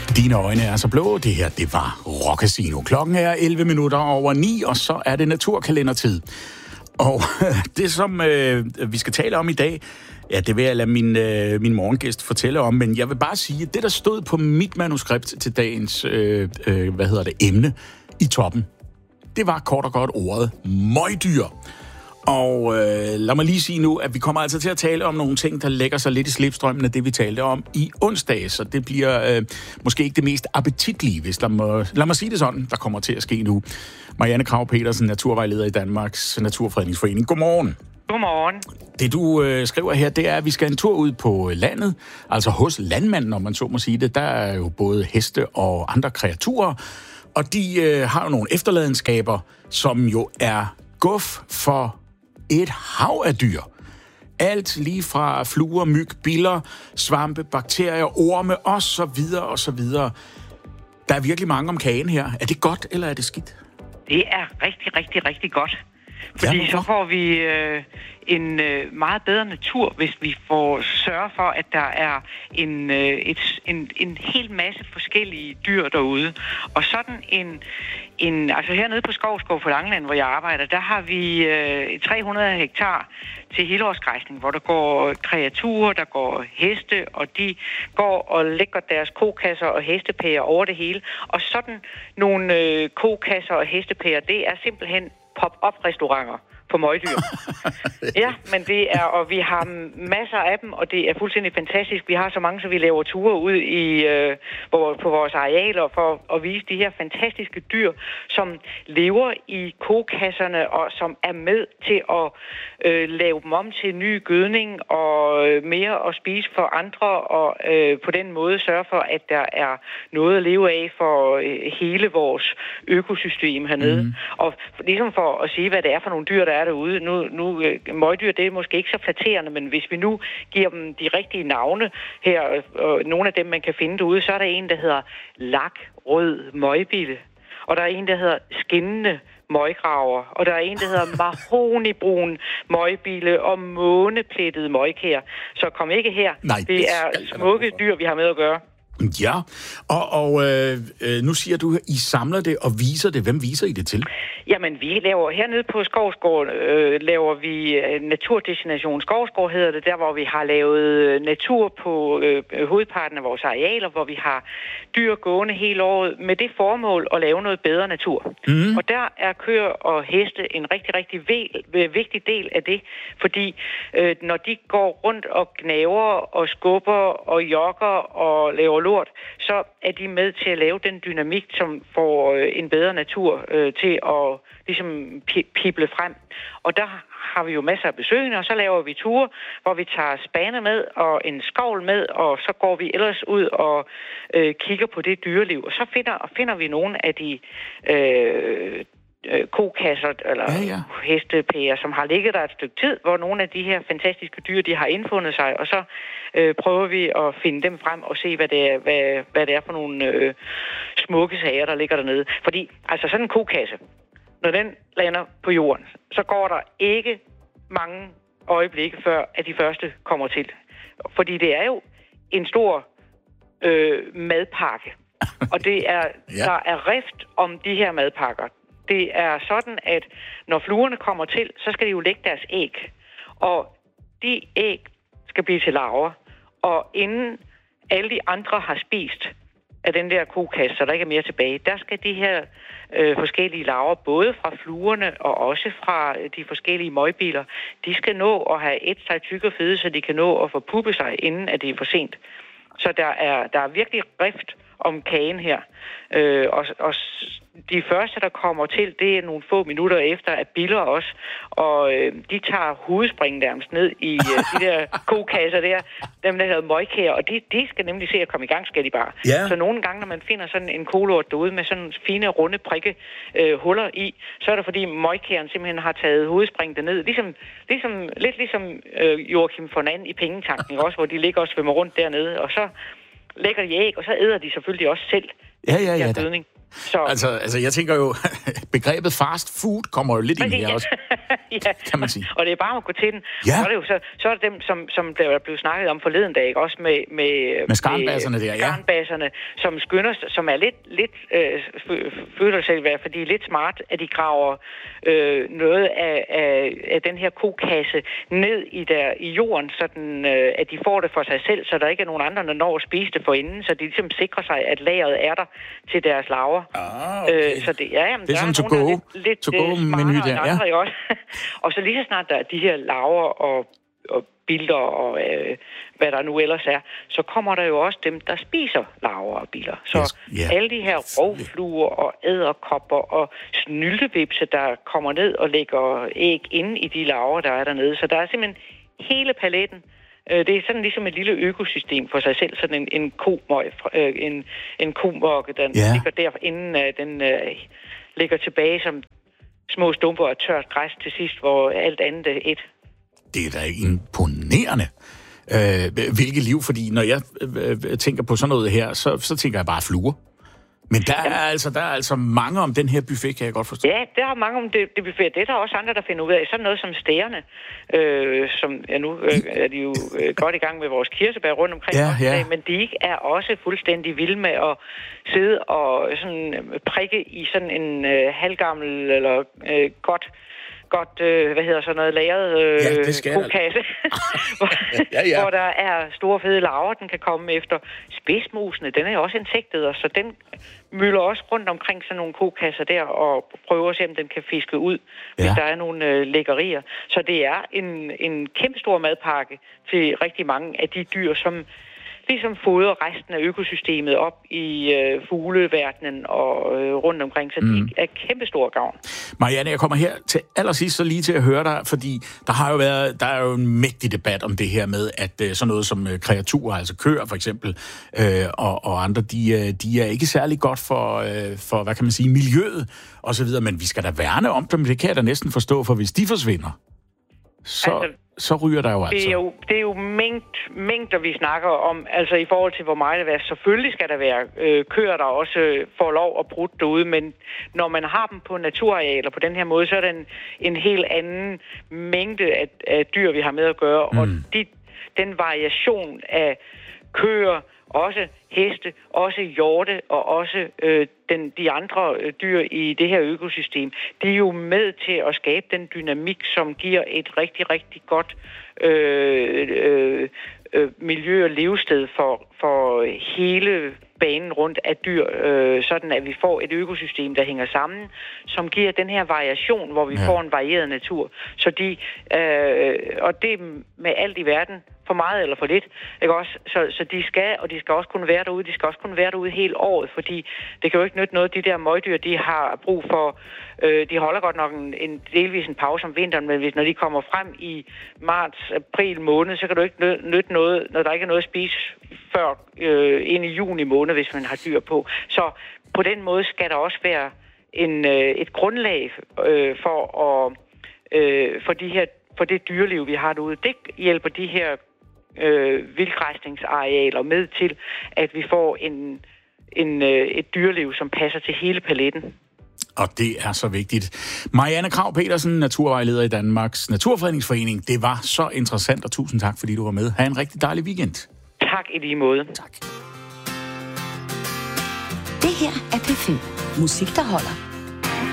Dine øjne er så blå. Det her, det var Rock Casino. Klokken er 9:11, og så er det naturkalendertid. Og det, som vi skal tale om i dag, ja, det vil jeg lade min morgengæst fortælle om, men jeg vil bare sige, at det, der stod på mit manuskript til dagens emne i toppen, det var kort og godt ordet møgdyr. Og lad mig lige sige nu, at vi kommer altså til at tale om nogle ting, der lægger sig lidt i slipstrømmen af det, vi talte om i onsdag. Så det bliver måske ikke det mest appetitlige, hvis lad mig sige det sådan, der kommer til at ske nu. Marianne Krag Petersen, naturvejleder i Danmarks Naturfredningsforening. Godmorgen. Godmorgen. Det, du skriver her, det er, at vi skal en tur ud på landet, altså hos landmanden, om man så må sige det. Der er jo både heste og andre kreaturer, og de har jo nogle efterladenskaber, som jo er guf for et hav af dyr. Alt lige fra fluer, myg, biller, svampe, bakterier, orme og så videre og så videre. Der er virkelig mange om kagen her. Er det godt, eller er det skidt? Det er rigtig, rigtig, rigtig godt. Fordi så får vi en meget bedre natur, hvis vi får sørge for, at der er en hel masse forskellige dyr derude. Og sådan altså hernede på Skovskov på Langeland, hvor jeg arbejder, der har vi 300 hektar til helårsgræsning, hvor der går kreaturer, der går heste, og de går og lægger deres kokasser og hestepærer over det hele. Og sådan nogle kokasser og hestepærer, det er simpelthen pop-up-restauranter på møgdyr. Ja, men det er, og vi har masser af dem, og det er fuldstændig fantastisk. Vi har så mange, så vi laver ture ud på vores arealer for at vise de her fantastiske dyr, som lever i kokasserne, og som er med til at lave dem om til ny gødning og mere at spise for andre, og på den måde sørge for, at der er noget at leve af for hele vores økosystem hernede. Mm. Og ligesom for at sige, hvad det er for nogle dyr, der er derude. Nu møgdyr, det er måske ikke så flatterende, men hvis vi nu giver dem de rigtige navne her, og nogle af dem, man kan finde derude, så er der en, der hedder lakrød møgbille, og der er en, der hedder skinnende møggraver, og der er en, der hedder mahonibrun møgbille og måneplettet møgkær. Så kom ikke her. Nej, det er smukke dyr, vi har med at gøre. Ja, og nu siger du, at I samler det og viser det. Hvem viser I det til? Jamen, vi laver hernede på Skovsgård, laver vi Naturdestination Skovsgård, hedder det, der hvor vi har lavet natur på hovedparten af vores arealer, hvor vi har dyr gående hele året med det formål at lave noget bedre natur. Mm. Og der er køer og heste en rigtig, rigtig vigtig del af det, fordi når de går rundt og gnaver og skubber og jogger og laver lort, så er de med til at lave den dynamik, som får en bedre natur til at ligesom pible frem. Og der har vi jo masser af besøgende, og så laver vi ture, hvor vi tager spane med og en skovl med, og så går vi ellers ud og kigger på det dyreliv. Og så finder vi nogle af de kokasser eller hestepærer, som har ligget der et stykke tid, hvor nogle af de her fantastiske dyr, de har indfundet sig, og så prøver vi at finde dem frem og se, hvad det er for nogle smukke sager, der ligger dernede. Fordi, altså sådan en kokasse, når den lander på jorden, så går der ikke mange øjeblikke før, at de første kommer til. Fordi det er jo en stor madpakke. Og det er, der er rift om de her madpakker. Det er sådan, at når fluerne kommer til, så skal de jo lægge deres æg. Og de æg skal blive til larver. Og inden alle de andre har spist af den der kokasse, så der ikke er mere tilbage, der skal de her forskellige larver, både fra fluerne og også fra de forskellige møgbiler, de skal nå at have et sig tyk og fede, så de kan nå at forpuppe sig, inden at det er for sent. Så der er virkelig rift om kagen her. Og de første, der kommer til, det er nogle få minutter efter, at biller også, og de tager hovedspring nærmest ned i de der kokasser der, dem der hedder møgkær, og de skal nemlig se at komme i gang, skal de bare. Yeah. Så nogle gange, når man finder sådan en kolort derude med sådan fine, runde prikke huller i, så er det fordi møgkæren simpelthen har taget hovedspring derned. Lidt ligesom Joachim von And i pengetanken også, hvor de ligger og svømmer rundt dernede, og så lægger de æg, og så æder de selvfølgelig også selv Ja. gødning. Så. Altså, jeg tænker jo, begrebet fast food kommer jo lidt ind her også, kan man sige. Og det er bare at gå til den. Ja. Så er det jo så er det dem, som der blev snakket om forleden dag, ikke? Også med skarnbasserne der, ja. Skarnbasserne, som skynder, som er lidt føler sig i hvert fald, de er lidt smart, at de graver noget af den her kokasse ned i jorden, sådan at de får det for sig selv, så der ikke er nogen andre, der når at spise det forinden, så de ligesom sikrer sig, at lageret er der til deres larver. Okay. Så det er sådan en to-go-menu der, ja. Også. Og så lige så snart der er de her larver og biller og hvad der nu ellers er, så kommer der jo også dem, der spiser larver og biller. Så alle de her rovfluer og edderkopper og snyltevipse, der kommer ned og lægger æg inde i de larver, der er dernede. Så der er simpelthen hele paletten. Det er sådan ligesom et lille økosystem for sig selv, sådan en komorke, der ligger der, inden den ligger tilbage som små stumper og tørt græs til sidst, hvor alt andet er et. Det er da imponerende. Hvilket liv, fordi når jeg tænker på sådan noget her, så tænker jeg bare fluer. Men der er altså mange om den her buffet, kan jeg godt forstå. Ja, der er mange om det buffet. Det er der også andre, der finder ud af. Sådan noget som stærene, som nu er de jo godt i gang med vores kirsebær rundt omkring. Ja. Men de er også fuldstændig vilde med at sidde og sådan prikke i sådan en halvgammel eller godt lagret kokasse, hvor der er store fede larver, den kan komme efter. Spidsmusene, den er jo også insektæder, så den mylder også rundt omkring sådan nogle kokasser der og prøver at se, om den kan fiske ud, hvis der er nogle lækkerier. Så det er en kæmpe stor madpakke til rigtig mange af de dyr, som ligesom fodrer resten af økosystemet op i fugleverdenen og rundt omkring, så de er kæmpestor gavn. Marianne, jeg kommer her til allersidst så lige til at høre dig, fordi der er jo en mægtig debat om det her med, at sådan noget som kreaturer, altså køer for eksempel, og andre, de er ikke særlig godt for hvad kan man sige, miljøet og så videre, men vi skal da værne om dem, det kan jeg da næsten forstå, for hvis de forsvinder, så ryger der jo altså. Det er jo mængder, vi snakker om, altså i forhold til, hvor meget det er. Selvfølgelig skal der være køer, der også får lov at bruge derude, men når man har dem på naturarealer på den her måde, så er det en helt anden mængde af dyr, vi har med at gøre. Og den variation af køer, også heste, også hjorte og også de andre dyr i det her økosystem, de er jo med til at skabe den dynamik, som giver et rigtig, rigtig godt miljø og levested for hele banen rundt af dyr, sådan at vi får et økosystem, der hænger sammen, som giver den her variation, hvor vi får en varieret natur. Så og det med alt i verden, for meget eller for lidt, ikke også? Så de skal også kunne være derude. De skal også kunne være derude hele året, fordi det kan jo ikke nytte noget. De der møgdyr, de har brug for, de holder godt nok delvis en pause om vinteren, men når de kommer frem i marts-april måned, så kan du ikke nytte noget, når der ikke er noget at spise før ind i juni måned, hvis man har dyr på. Så på den måde skal der også være et grundlag for det dyreliv, vi har derude. Det hjælper de her vildgræsningsarealer med til, at vi får et dyreliv, som passer til hele paletten. Og det er så vigtigt. Marianne Krag Petersen, naturvejleder i Danmarks Naturfredningsforening. Det var så interessant, og tusind tak, fordi du var med. Ha' en rigtig dejlig weekend. Tak i lige måde. Tak. Det her er P5. Musik, der holder.